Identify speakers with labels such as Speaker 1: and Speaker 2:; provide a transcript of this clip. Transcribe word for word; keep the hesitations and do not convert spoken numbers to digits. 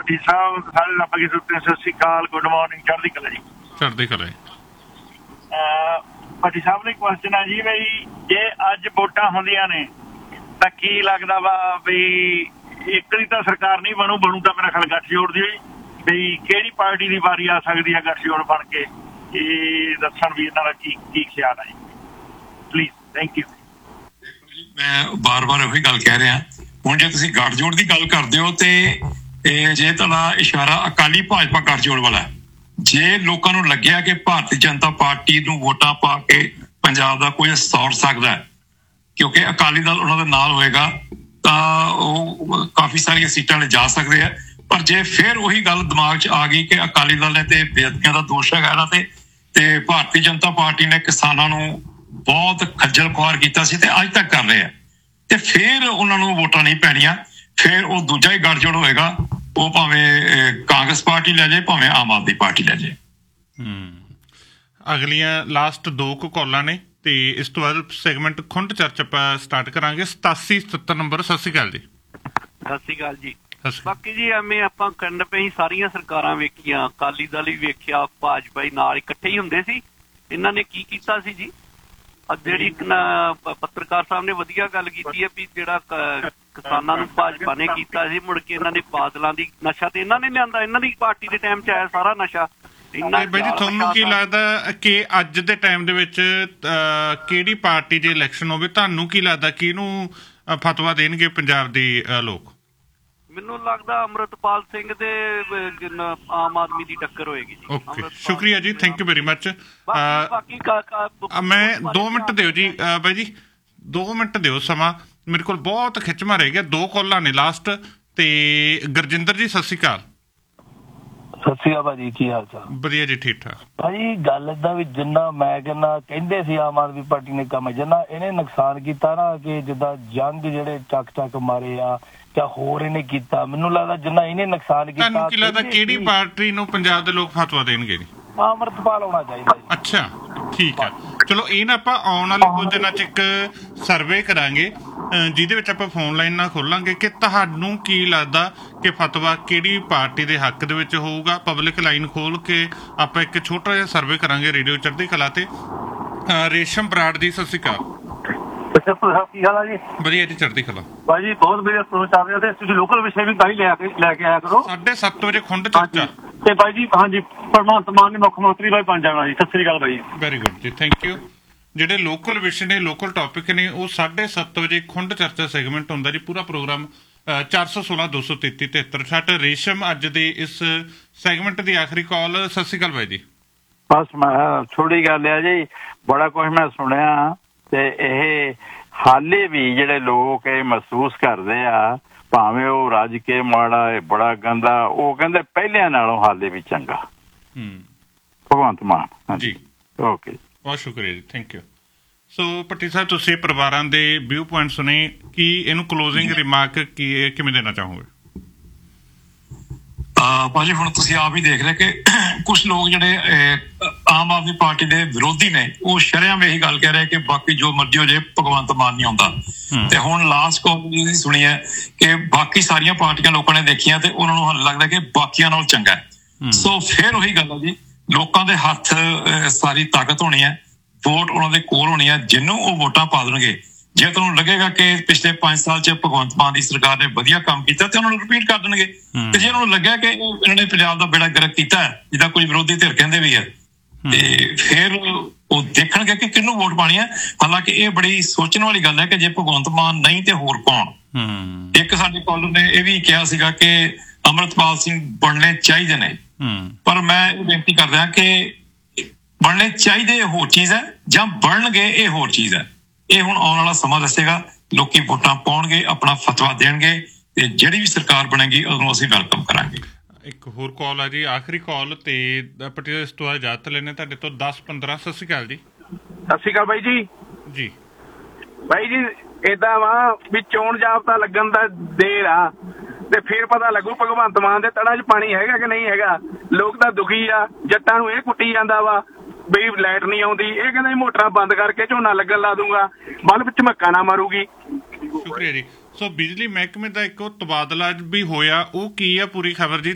Speaker 1: ਭੱਟੀ ਸਾਹਿਬ ਸਾਰੇ ਰੱਬ ਕੇ ਸੁੱਤੇ ਸਤਿ ਸ਼੍ਰੀ ਅਕਾਲ, ਗੁੱਡ ਮਾਰਨਿੰਗ, ਚੜ੍ਹਦੀ ਕਲਾ ਜੀ।
Speaker 2: ਚੜ੍ਹਦੀ ਕਲਾ।
Speaker 1: ਭੱਟੀ ਸਾਹਿਬ ਲਈ ਕੁਐਸਚਨ ਹੈ ਜੀ ਬਈ ਜੇ ਅੱਜ ਵੋਟਾਂ ਹੁੰਦੀਆਂ ਨੇ ਤਾਂ ਕੀ ਲੱਗਦਾ ਵਾ ਵੀ ਇੱਕ ਦੀ ਤਾਂ ਸਰਕਾਰ ਨਹੀਂ ਬਣੂ, ਬਣੂ ਤਾਂ ਮੇਰਾ ਖਿਆਲ ਗੱਠਜੋੜ ਦੀ ਹੋਈ, ਬਈ ਕਿਹੜੀ ਪਾਰਟੀ ਦੀ ਵਾਰੀ ਆ ਸਕਦੀ ਹੈ ਗੱਠਜੋੜ ਬਣ ਕੇ, ਇਹ ਦੱਸਣ ਵੀ ਇਹਨਾਂ ਦਾ ਕੀ ਕੀ ਖਿਆਲ ਹੈ ਜੀ ਪਲੀਜ਼। Thank you.
Speaker 3: ਮੈਂ ਬਾਰ ਬਾਰ ਉਹੀ ਗੱਲ ਕਹਿ ਰਿਹਾ, ਹੁਣ ਜੇ ਤੁਸੀਂ ਗੱਠਜੋੜ ਦੀ ਗੱਲ ਕਰਦੇ ਹੋ ਤੇ ਜੇ ਤੁਹਾਡਾ ਇਸ਼ਾਰਾ ਅਕਾਲੀ ਭਾਜਪਾ ਗੱਠਜੋੜ ਵਾਲਾ, ਜੇ ਲੋਕਾਂ ਨੂੰ ਲੱਗਿਆ ਕਿ ਭਾਰਤੀ ਜਨਤਾ ਪਾਰਟੀ ਨੂੰ ਵੋਟਾਂ ਪਾ ਕੇ ਪੰਜਾਬ ਦਾ ਕੋਈ ਸੌਰ ਸਕਦਾ ਹੈ ਕਿਉਂਕਿ ਅਕਾਲੀ ਦਲ ਉਹਨਾਂ ਦੇ ਨਾਲ ਹੋਏਗਾ ਤਾਂ ਉਹ ਕਾਫੀ ਸਾਰੀਆਂ ਸੀਟਾਂ ਲੈ ਜਾ ਸਕਦੇ ਆ। ਪਰ ਜੇ ਫਿਰ ਉਹੀ ਗੱਲ ਦਿਮਾਗ 'ਚ ਆ ਗਈ ਕਿ ਅਕਾਲੀ ਦਲ ਨੇ ਤੇ ਬੇਅਦਬੀਆਂ ਦਾ ਦੋਸ਼ ਹੈਗਾ ਇਹਨਾਂ ਤੇ ਤੇ ਭਾਰਤੀ ਜਨਤਾ ਪਾਰਟੀ ਨੇ ਕਿਸਾਨਾਂ ਨੂੰ ਬਹੁਤ ਖੱਜਲ ਖੁਆਰ ਕੀਤਾ ਸੀ ਤੇ ਅੱਜ ਤੱਕ ਕਰ ਰਹੇ ਆ, ਤੇ ਫਿਰ ਉਹਨਾਂ ਨੂੰ ਵੋਟਾਂ ਨਹੀਂ ਪੈਣੀਆਂ, ਫਿਰ ਉਹ ਦੂਜਾ ਹੀ ਗੱਠਜੋੜ ਹੋਏਗਾ, ਉਹ ਭਾਵੇਂ ਕਾਂਗਰਸ ਪਾਰਟੀ ਲੈ ਜਾਏ ਭਾਵੇਂ ਆਮ ਆਦਮੀ ਪਾਰਟੀ ਲੈ ਜਾਏ।
Speaker 2: ਹਮ ਅਗਲੀਆਂ ਲਾਸਟ ਦੋ ਕੁ ਕਾਲਾਂ ਨੇ ਤੇ ਇਸ ਤੋਂ ਬਾਅਦ ਸੈਗਮੈਂਟ ਖੁੰਡ ਚਰਚ ਆਪਾਂ ਸਟਾਰਟ ਕਰਾਂਗੇ। ਸਤਾਸੀ ਸਤੱਤਰ ਨੰਬਰ। ਸਤਿ ਸ਼੍ਰੀ ਅਕਾਲ ਜੀ।
Speaker 4: ਸਤਿ ਸ਼੍ਰੀ ਅਕਾਲ ਜੀ। ਬਾਕੀ ਜੀ ਐਵੇਂ ਆਪਾਂ ਕੰਡ ਪਈ ਸਾਰੀਆਂ ਸਰਕਾਰਾਂ ਵੇਖੀਆਂ, ਅਕਾਲੀ ਦਲ ਵੀ ਵੇਖਿਆ, ਭਾਜਪਾ ਨਾਲ ਇਕੱਠੇ ਹੀ ਹੁੰਦੇ ਸੀ। ਇਹਨਾਂ ਨੇ ਕੀ ਕੀਤਾ ਸੀ ਜੀ, ਜਿਹੜੀ ਪੱਤਰਕਾਰ ਸਾਹਿਬ ਨੇ ਵਧੀਆ ਗੱਲ ਕੀਤੀ ਹੈ ਵੀ ਜਿਹੜਾ ਕਿਸਾਨਾਂ ਨੂੰ ਭਾਜਪਾ ਨੇ ਕੀਤਾ ਸੀ, ਮੁੜ ਕੇ ਇਹਨਾਂ ਨੇ ਬਾਦਲਾਂ ਦੀ ਨਸ਼ਾ ਤੇ ਇਹਨਾਂ ਨੇ ਲਿਆਂਦਾ, ਇਹਨਾਂ ਦੀ ਪਾਰਟੀ ਦੇ ਟਾਈਮ 'ਚ ਆਇਆ ਸਾਰਾ ਨਸ਼ਾ।
Speaker 2: ਬਾਈ ਜੀ ਤੁਹਾਨੂੰ ਕੀ ਲੱਗਦਾ ਕਿ ਅੱਜ ਦੇ ਟਾਈਮ ਦੇ ਵਿੱਚ ਕਿਹੜੀ ਪਾਰਟੀ ਜੇ ਇਲੈਕਸ਼ਨ ਹੋਵੇ ਤੁਹਾਨੂੰ ਕੀ ਲੱਗਦਾ ਕਿਹਨੂੰ ਫਤਵਾ ਦੇਣਗੇ ਪੰਜਾਬ ਦੇ ਲੋਕ?
Speaker 4: ਮੈਨੂੰ ਲੱਗਦਾ ਅੰਮ੍ਰਿਤਪਾਲ ਸਿੰਘ ਦੇ ਆਮ ਆਦਮੀ ਦੀ ਟੱਕਰ ਹੋਏਗੀ ਜੀ।
Speaker 2: ਓਕੇ, ਸ਼ੁਕਰੀਆ ਜੀ, ਥੈਂਕ ਯੂ ਵੈਰੀ ਮਚ। ਮੈਂ ਦੋ ਮਿੰਟ ਦਿਓ ਜੀ ਬਾਈ ਜੀ, ਦੋ ਮਿੰਟ ਦਿਓ ਸਮਾਂ, ਮੇਰੇ ਕੋਲ ਬਹੁਤ ਖਿੱਚਵਾਂ ਰਹਿ ਗਿਆ, ਦੋ ਕਾਲਾਂ ਨੇ ਲਾਸਟ। ਤੇ ਗੁਰਜਿੰਦਰ ਜੀ ਸਤਿ ਸ਼੍ਰੀ ਅਕਾਲ।
Speaker 5: ਸਤਿ ਸ਼੍ਰੀ ਅਕਾਲ ਭਾਜੀ, ਕੀ ਹਾਲ ਚਾਲ?
Speaker 2: ਵਧੀਆ ਜੀ, ਠੀਕ ਠਾਕ।
Speaker 5: ਭਾਜੀ ਗੱਲ ਏਦਾਂ ਵੀ ਜਿੰਨਾ ਮੈਂ ਕਹਿੰਦਾ ਕਹਿੰਦੇ ਸੀ ਆਮ ਆਦਮੀ ਪਾਰਟੀ ਨੇ ਕੰਮ, ਜਿੰਨਾ ਇਹਨੇ ਨੁਕਸਾਨ ਕੀਤਾ ਨਾ ਕਿ ਜਿੱਦਾਂ ਜੰਗ ਜਿਹੜੇ ਚੱਕ ਚੱਕ ਮਾਰੇ ਆ ਜਾਂ ਹੋਰ ਇਹਨੇ ਕੀਤਾ, ਮੈਨੂੰ ਲੱਗਦਾ ਜਿੰਨਾ ਇਹਨੇ ਨੁਕਸਾਨ ਕੀਤਾ।
Speaker 2: ਤੁਹਾਨੂੰ ਕੀ ਲੱਗਦਾ ਕਿਹੜੀ ਪਾਰਟੀ ਨੂੰ ਪੰਜਾਬ ਦੇ ਲੋਕ ਫਤਵਾ ਦੇਣਗੇ?
Speaker 5: ਅੰਮ੍ਰਿਤਪਾਲ ਆਉਣਾ ਚਾਹੀਦਾ।
Speaker 2: ਅੱਛਾ, ਠੀਕ ਆ, ਚਲੋ ਇਹ ਨਾ ਆਪਾਂ ਆਉਣ ਵਾਲੇ ਕੁਝ ਦਿਨਾਂ 'ਚ ਇੱਕ ਸਰਵੇ ਕਰਾਂਗੇ ਜਿਹਦੇ ਵਿੱਚ ਆਪਾਂ ਫੋਨ ਲਾਈਨ ਨਾਲ ਖੋਲਾਂਗੇ ਕਿ ਤੁਹਾਨੂੰ ਕੀ ਲੱਗਦਾ ਕਿ ਫਤਵਾ ਕਿਹੜੀ ਪਾਰਟੀ ਦੇ ਹੱਕ ਦੇ ਵਿੱਚ ਹੋਊਗਾ। ਪਬਲਿਕ ਲਾਈਨ ਖੋਲ ਕੇ ਆਪਾਂ ਇੱਕ ਛੋਟਾ ਜਿਹਾ ਸਰਵੇ ਕਰਾਂਗੇ ਰੇਡੀਓ ਚੜ੍ਹਦੀ ਕਲਾ ਤੇ। ਰੇਸ਼ਮ ਬਰਾੜ ਜੀ ਸਤਿ ਸ਼੍ਰੀ ਅਕਾਲ।
Speaker 6: ਕੀ ਹਾਲ ਆ ਜੀ?
Speaker 2: ਵਧੀਆ ਜੀ, ਚੜ੍ਹਦੀ ਕਲਾ।
Speaker 6: ਭਾਜੀ ਬਹੁਤ ਵਧੀਆ ਸੋਚ ਆ ਰਹੀ ਹੈ, ਤੁਸੀਂ ਲੋਕਲ ਵਿਸ਼ੇ ਵੀ ਤਾਂ ਹੀ ਲੈ ਕੇ ਲੈ ਕੇ ਆਇਆ ਕਰੋ।
Speaker 2: ਸਾਢੇ ਸੱਤ ਵਜੇ ਖੁੰਡ ਚਰਚਾ
Speaker 6: ਤੇ ਬਾਈ ਜੀ, ਹਾਂਜੀ ਭਗਵੰਤ ਮਾਨ ਨੇ ਮੁੱਖ ਮੰਤਰੀ ਬਾਈ ਬਣ ਜਾਣਾ ਜੀ। ਸਤਿ ਸ੍ਰੀ ਅਕਾਲ ਬਾਈ।
Speaker 2: ਵੈਰੀ ਗੁੱਡ ਜੀ, ਥੈਂਕ ਯੂ। ਜਿਹੜੇ ਲੋਕਲ ਵਿਸ਼ੇ ਨੇ, ਲੋਕਲ ਟੌਪਿਕ ਨੇ, ਉਹ ਸਾਢੇ ਸੱਤ ਵਜੇ ਖੁੰਡ ਚਰਚਾ ਸੈਗਮੈਂਟ ਹੁੰਦਾ ਜੀ। ਪੂਰਾ ਪ੍ਰੋਗਰਾਮ ਚਾਰ ਸੌ ਸੋਲਾਂ ਦੋ ਸੌ ਤੇਤੀ ਤਿਹੱਤਰ ਛੱਟ। ਰੇਸ਼ਮ ਅੱਜ ਦੇ ਇਸ ਸੈਗਮੈਂਟ ਦੀ ਆਖਰੀ ਕਾਲ। ਸਤਿ ਸ਼੍ਰੀ ਅਕਾਲ ਬਾਈ ਜੀ।
Speaker 7: ਬਸ ਮੈਂ ਥੋੜੀ ਗੱਲ ਆ ਜੀ, ਬੜਾ ਕੁਛ ਮੈਂ ਸੁਣਿਆ ਤੇ ਇਹ ਹਾਲੇ ਵੀ ਜਿਹੜੇ ਲੋਕ ਇਹ ਮਹਿਸੂਸ ਕਰਦੇ ਆ ਭਾਵੇਂ ਉਹ ਰੱਜ ਕੇ ਮਾੜਾ ਇਹ ਬੜਾ ਗੰਦਾ, ਉਹ ਕਹਿੰਦੇ ਪਹਿਲਿਆਂ ਨਾਲੋਂ ਹਾਲੇ ਵੀ ਚੰਗਾ।
Speaker 2: ਹਮ
Speaker 7: ਭਗਵੰਤ ਮਾਨ
Speaker 2: ਜੀ।
Speaker 7: ਓਕੇ,
Speaker 2: ਬਹੁਤ ਸ਼ੁਕਰੀਆ ਜੀ, ਥੈਂਕ ਯੂ। ਸੋ ਭੱਟੀ ਸਾਹਿਬ ਤੁਸੀਂ ਪਰਿਵਾਰਾਂ ਦੇ ਵਿਊ ਪੁਆਇੰਟ ਸੁਣੇ, ਕੀ ਇਹਨੂੰ ਕਲੋਜ਼ਿੰਗ ਰਿਮਾਰਕ ਕੀ ਕਿਵੇਂ ਦੇਣਾ ਚਾਹੋਗੇ?
Speaker 3: ਭਾਜੀ ਹੁਣ ਤੁਸੀਂ ਆਪ ਹੀ ਦੇਖ ਰਹੇ ਕਿ ਕੁਛ ਲੋਕ ਜਿਹੜੇ ਆਮ ਆਦਮੀ ਪਾਰਟੀ ਦੇ ਵਿਰੋਧੀ ਨੇ ਉਹ ਸ਼ਰੇਆਮ ਇਹੀ ਗੱਲ ਕਹਿ ਰਹੇ ਕਿ ਬਾਕੀ ਜੋ ਮਰਜ਼ੀ ਹੋ ਜਾਏ ਭਗਵੰਤ ਮਾਨ ਨਹੀਂ ਆਉਂਦਾ। ਤੇ ਹੁਣ ਲਾਸਟ ਕਾਲ ਸੁਣੀ ਹੈ ਕਿ ਬਾਕੀ ਸਾਰੀਆਂ ਪਾਰਟੀਆਂ ਲੋਕਾਂ ਨੇ ਦੇਖੀਆਂ ਤੇ ਉਹਨਾਂ ਨੂੰ ਲੱਗਦਾ ਕਿ ਬਾਕੀਆਂ ਨਾਲੋਂ ਚੰਗਾ ਹੈ। ਸੋ ਫਿਰ ਉਹੀ ਗੱਲ ਹੈ ਜੀ, ਲੋਕਾਂ ਦੇ ਹੱਥ ਸਾਰੀ ਤਾਕਤ ਹੋਣੀ ਹੈ, ਵੋਟ ਉਹਨਾਂ ਦੇ ਕੋਲ ਹੋਣੀ ਹੈ, ਜਿਹਨੂੰ ਉਹ ਵੋਟਾਂ ਪਾ ਦੇਣਗੇ। ਜੇ ਤੁਹਾਨੂੰ ਲੱਗੇਗਾ ਕਿ ਪਿਛਲੇ ਪੰਜ ਸਾਲ ਚ ਭਗਵੰਤ ਮਾਨ ਦੀ ਸਰਕਾਰ ਨੇ ਵਧੀਆ ਕੰਮ ਕੀਤਾ ਤੇ ਉਹਨਾਂ ਨੂੰ ਰਿਪੀਟ ਕਰ ਦੇਣਗੇ। ਤੇ ਜੇ ਉਹਨਾਂ ਨੂੰ ਲੱਗਿਆ ਕਿ ਇਹਨਾਂ ਨੇ ਪੰਜਾਬ ਦਾ ਬੇੜਾ ਗਰਕ ਕੀਤਾ ਹੈ, ਜਿੱਦਾਂ ਕੁਝ ਵਿਰੋਧੀ ਧਿਰ ਕਹਿੰਦੇ ਵੀ ਹੈ, ਤੇ ਫਿਰ ਉਹ ਦੇਖਣਗੇ ਕਿ ਕਿਹਨੂੰ ਵੋਟ ਪਾਣੀ ਹੈ। ਹਾਲਾਂਕਿ ਇਹ ਬੜੀ ਸੋਚਣ ਵਾਲੀ ਗੱਲ ਹੈ ਕਿ ਜੇ ਭਗਵੰਤ ਮਾਨ ਨਹੀਂ ਤੇ ਹੋਰ ਕੌਣ। ਇੱਕ ਸਾਡੇ ਕਾਲਰ ਨੇ ਇਹ ਵੀ ਕਿਹਾ ਸੀਗਾ ਕਿ ਅੰਮ੍ਰਿਤਪਾਲ ਸਿੰਘ ਬਣਨੇ ਚਾਹੀਦੇ ਨੇ, ਪਰ ਮੈਂ ਇਹ ਬੇਨਤੀ ਕਰਦਾ ਕਿ ਬਣਨੇ ਚਾਹੀਦੇ ਹੋਰ ਚੀਜ਼ ਹੈ ਜਾਂ ਬਣਨਗੇ ਇਹ ਹੋਰ ਚੀਜ਼ ਹੈ। ਇਹ ਹੁਣ ਆਉਣ ਵਾਲਾ ਸਮਾਂ ਦੱਸੇਗਾ। ਲੋਕੀ ਵੋਟਾਂ ਪਾਉਣਗੇ, ਆਪਣਾ ਫਤਵਾ ਦੇਣਗੇ ਤੇ ਜਿਹੜੀ ਵੀ ਸਰਕਾਰ ਬਣੇਗੀ ਉਹਨੂੰ ਅਸੀਂ ਵੈਲਕਮ ਕਰਾਂਗੇ।
Speaker 2: ਇੱਕ ਹੋਰ ਕਾਲ ਆ ਜੀ, ਆਖਰੀ ਕਾਲ ਤੇ ਪਟਿਆਲਾ ਇਸ ਤੋਂ ਇਜਾਜ਼ਤ ਲੈਣੇ ਤੁਹਾਡੇ ਤੋਂ ਦਸ ਪੰਦਰਾਂ। ਸਤਿ ਸ਼੍ਰੀ ਅਕਾਲ ਜੀ।
Speaker 8: ਸਤਿ ਸ਼੍ਰੀ ਅਕਾਲ ਬਾਈ ਜੀ।
Speaker 2: ਜੀ
Speaker 8: ਬਾਈ ਜੀ, ਏਦਾਂ ਵਾ ਵੀ ਚੋਣ ਜਾਬਤਾ ਲੱਗਣ ਦਾ ਦੇਰ ਆ ਤੇ ਫਿਰ ਪਤਾ ਲੱਗੂ ਭਗਵੰਤ ਮਾਨ ਦੇ ਤੜਾਂ 'ਚ ਪਾਣੀ ਹੈਗਾ ਕਿ ਨਹੀਂ ਹੈਗਾ। ਲੋਕ ਤਾਂ ਦੁਖੀ ਆ, ਜੱਟਾਂ ਨੂੰ ਇਹ ਕੁੱਟੀ ਜਾਂਦਾ ਵਾ ਬਈ ਲਾਈਟ ਨਹੀਂ ਆਉਂਦੀ, ਇਹ ਕਹਿੰਦਾ ਮੋਟਰਾਂ ਬੰਦ ਕਰਕੇ ਝੋਨਾ ਲੱਗਣ ਲਾ ਦੂੰਗਾ, ਬਲਬ ਝਮੱਕਾ ਨਾ ਮਾਰੂਗੀ।
Speaker 2: ਸ਼ੁਕਰੀਆ ਜੀ। ਸੋ ਬਿਜਲੀ ਮਹਿਕਮੇ ਦਾ ਇੱਕ ਤਬਾਦਲਾ ਵੀ ਹੋਇਆ, ਉਹ ਕੀ ਆ ਪੂਰੀ ਖਬਰ ਜੀ?